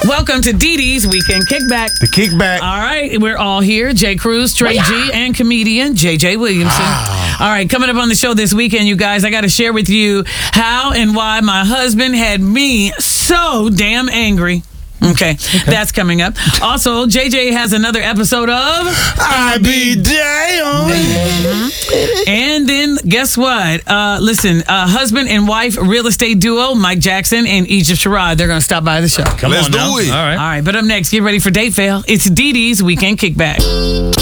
Welcome to Dee Dee's Weekend Kickback. The kickback. All right, we're all here. Jay Cruz, Trey G, and comedian JJ Williamson. All right, coming up on the show this weekend, you guys, I got to share with you how and why my husband had me so damn angry. Okay, that's coming up. Also, JJ has another episode of I be damn. And then guess what? Listen, husband and wife real estate duo Mike Jackson and Egypt Sherrod. They're going to stop by the show. Let's do it. All right. All right, but up next, get ready for Date Fail. It's Dee Dee's Weekend Kickback.